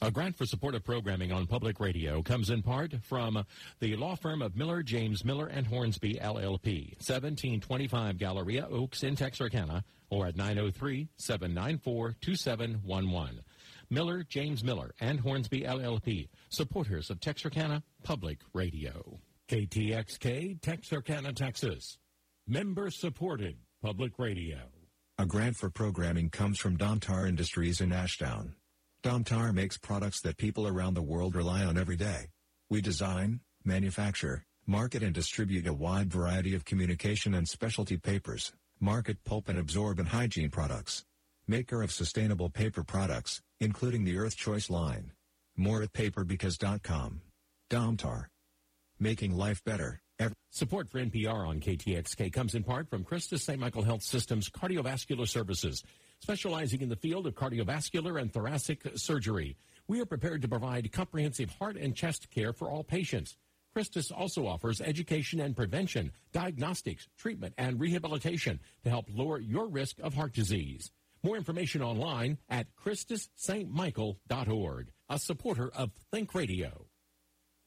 A grant for supportive programming on public radio comes in part from the law firm of Miller, James, Miller, and Hornsby, LLP, 1725 Galleria Oaks in Texarkana, or at 903-794-2711. Miller, James, Miller, and Hornsby, LLP, supporters of Texarkana Public Radio. KTXK, Texarkana, Texas. Member-supported public radio. A grant for programming comes from Domtar Industries in Ashdown. Domtar makes products that people around the world rely on every day. We design, manufacture, market and distribute a wide variety of communication and specialty papers, market pulp and absorbent hygiene products. Maker of sustainable paper products, including the Earth Choice line. More at paperbecause.com. Domtar. Making life better. Support for NPR on KTXK comes in part from Christus St. Michael Health Systems Cardiovascular Services, specializing in the field of cardiovascular and thoracic surgery. We are prepared to provide comprehensive heart and chest care for all patients. Christus also offers education and prevention, diagnostics, treatment, and rehabilitation to help lower your risk of heart disease. More information online at ChristusStMichael.org, a supporter of Think Radio.